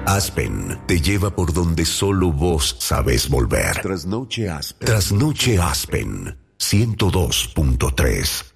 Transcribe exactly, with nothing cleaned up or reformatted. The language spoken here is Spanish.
Aspen te lleva por donde solo vos sabés volver. Trasnoche Aspen. Trasnoche Aspen ciento dos punto tres.